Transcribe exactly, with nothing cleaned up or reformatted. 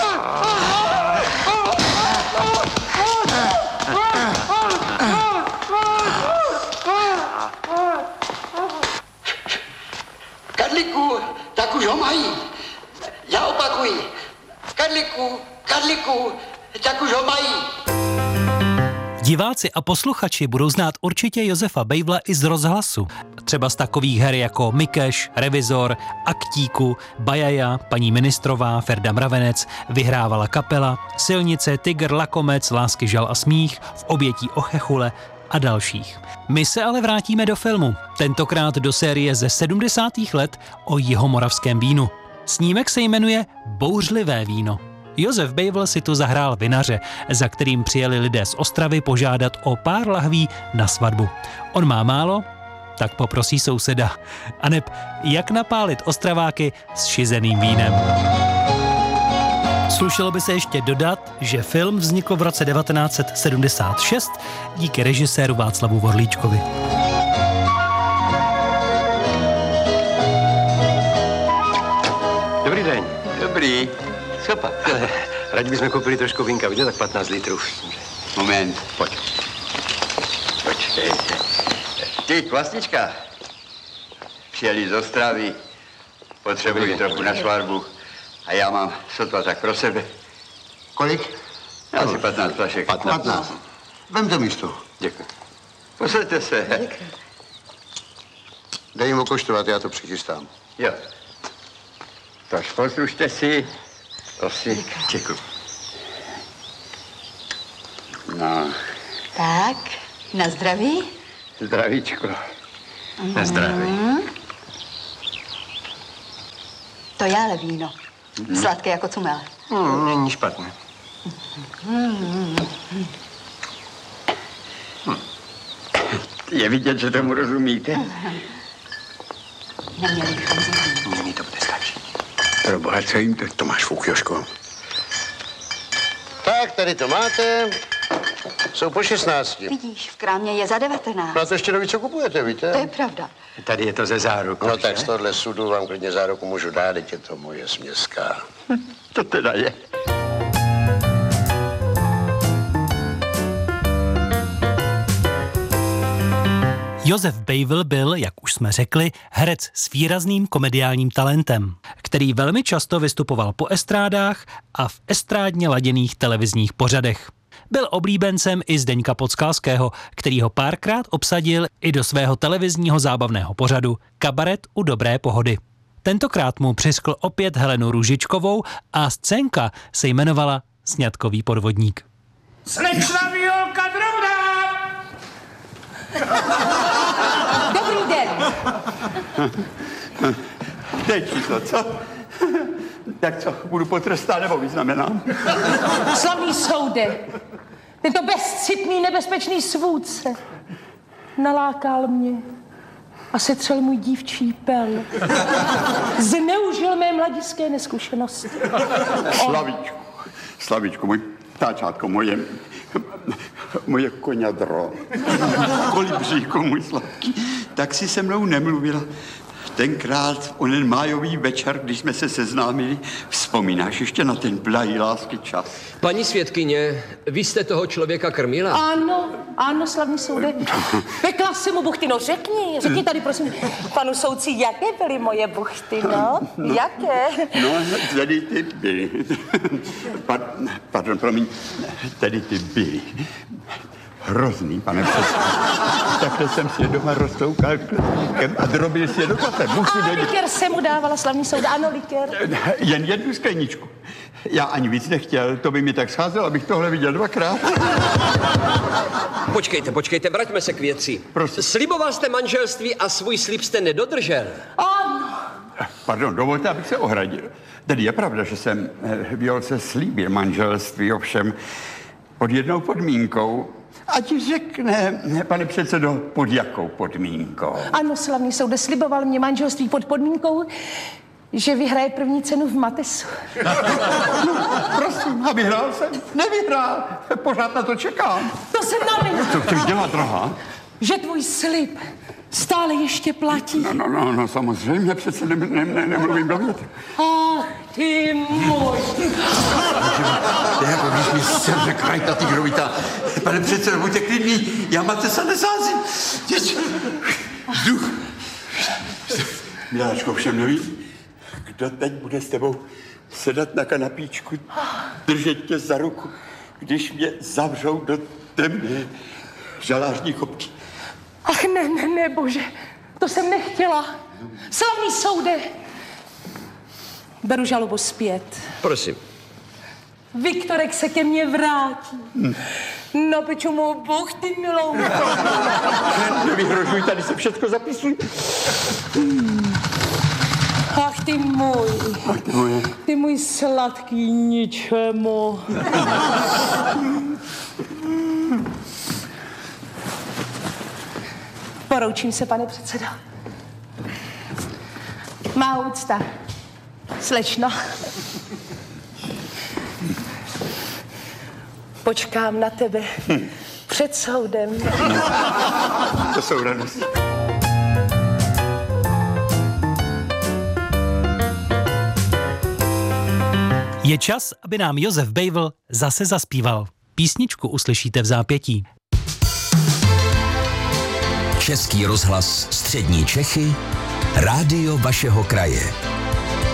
Karliku, tak už ho mají. Já opakuji. Karliku, Karliku, tak už ho mají. Diváci a posluchači budou znát určitě Josefa Beivla i z rozhlasu. Třeba z takových her jako Mikeš, Revizor, Aktíku, Bajaja, Paní ministrová, Ferda Mravenec, Vyhrávala kapela, Silnice, Tygr, Lakomec, Lásky, žal a smích, V obětí Ochechule a dalších. My se ale vrátíme do filmu, tentokrát do série ze sedmdesátých let o jihomoravském vínu. Snímek se jmenuje Bouřlivé víno. Josef Beivl si tu zahrál vinaře, za kterým přijeli lidé z Ostravy požádat o pár lahví na svatbu. On má málo, tak poprosí souseda. Aneb jak napálit Ostraváky s šizeným vínem. Slušelo by se ještě dodat, že film vznikl v roce devatenáct set sedmdesát šest díky režiséru Václavu Vorlíčkovi. Dobrý den. Dobrý. Co pak? Rádi bychom koupili trošku vínka, vidíte, tak patnáct litrů. Moment, pojď. Počkejte. Ty, Kvasnička, přijeli z Ostravy, potřebuji trochu na svatbu a já mám sotva tak pro sebe. Kolik? Asi patnáct flašek. patnáct. Vemte místo. Děkuji. Posaďte se. Děkuji. Dej jim okoštovat, já to přichystám. Jo. Tož poslušte si. To si. Děkuji. No. Tak, na zdraví. Zdravíčko. Mm. Na zdraví. To je ale víno. Mm. Sladké jako cumel. Hmm, není špatné. Mm. Hm. Je vidět, že tomu rozumíte? Neměli bychom zjít. Nyní to bude stačit. Pro boha, co jim to? To máš fuk, Jožko. Tak, tady to máte. Jsou po šestnácti. Vidíš, v krámě je za devatenáct. No a to ještě neví, co kupujete, víte? To je pravda. Tady je to ze zárukou. No tak z tohle sudu vám klidně záruku můžu dát, teď je to moje směská. To teda je. Josef Beivl byl, jak už jsme řekli, herec s výrazným komediálním talentem, který velmi často vystupoval po estrádách a v estrádně laděných televizních pořadech. Byl oblíbencem i Zdeňka Podskalského, který ho párkrát obsadil i do svého televizního zábavného pořadu Kabaret u dobré pohody. Tentokrát mu přiskl opět Helenu Růžičkovou a scénka se jmenovala Sňatkový podvodník. Slečna Violka Drobná! Dobrý den. Teď číslo, co? Tak co, budu potrestán nebo vyznamenám? Slavný soude, tento bezcitný, nebezpečný svůdce nalákal mě a setřel můj dívčí pel. Zneužil mé mladické neskušenosti. Slavíčku, Slavíčku, můj táčátko, moje, moje koňadro, kolibříko, můj sladký, tak si se mnou nemluvila. Tenkrát, onen májový večer, když jsme se seznámili, vzpomínáš ještě na ten blahý lásky čas? Paní svědkyně, vy jste toho člověka krmila? Ano, ano, slavný soude. Pekla jsem mu buchty, no řekni, řekni tady, prosím, panu soudci, jaké byly moje buchty, no? Jaké? No, tedy ty byly. Pardon, pardon, promiň, tedy ty byly. Hrozný, pane předsedo. Takhle jsem si je doma roztoukal klíčkem a drobil si je do kafe. A likér jsem mu dávala, slavný soude, ano, likér. Jen jednu skleničku. Já ani víc nechtěl, to by mi tak scházelo, abych tohle viděl dvakrát. Počkejte, počkejte, vraťme se k věci. Prosím. Sliboval jste manželství a svůj slib jste nedodržel. Ano. Pardon, dovolte, abych se ohradil. Tedy je pravda, že jsem Violce slíbil manželství, ovšem pod jednou podmínkou. Ať řekne, pane předsedo, pod jakou podmínkou? Ano, slavný soude, sliboval mě manželství pod podmínkou, že vyhraje první cenu v Matesu. No, prosím, a vyhrál jsem? Nevyhrál. Pořád na to čekám. To jsem navinil. Co chceš dělat, drahá? Že tvůj slib stále ještě platí. No, no, no, no samozřejmě, přece ne, ne, ne, nemluvím do věty. Ach, ty můj. To je jako když mi semře krajtatý grovita. Pane předsedo, buďte klidný, já matce se nesázím. Děč, vzduch. Miláčko, všem nevím, kdo teď bude s tebou sedat na kanapíčku, držet tě za ruku, když mě zavřou do temné žalářní kopky. Ach ne, ne, ne, bože, to jsem nechtěla. Slavný soude. Beru žalobu zpět. Prosím. Viktorek se ke mně vrátí. Hmm. No, peču mu Bůh, ty miloučko. Nevyhrožuj, tady se všechno zapisuj. Hmm. Ach, ty můj. Ach, ty můj. Ty můj sladký ničemu. Poroučím se, pane předsedo. Má úcta. Slečno. Počkám na tebe hm. před soudem. To jsou radosti. Je čas, aby nám Josef Bejvl zase zaspíval. Písničku uslyšíte v zápětí. Český rozhlas Střední Čechy, rádio vašeho kraje.